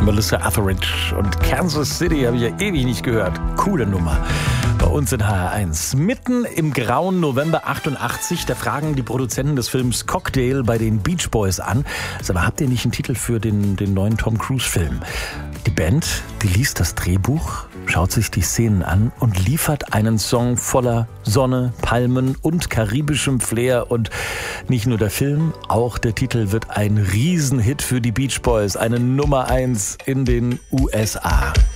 Melissa Etheridge und Kansas City habe ich ja ewig nicht gehört. Coole Nummer. Bei uns in HR1. Mitten im grauen November 88, da fragen die Produzenten des Films Cocktail bei den Beach Boys an. Sag mal, habt ihr nicht einen Titel für den neuen Tom Cruise-Film? Die Band, die liest das Drehbuch, schaut sich die Szenen an und liefert einen Song voller Sonne, Palmen und karibischem Flair. Und nicht nur der Film, auch der Titel wird ein Riesenhit für die Beach Boys, eine Nummer 1 in den USA.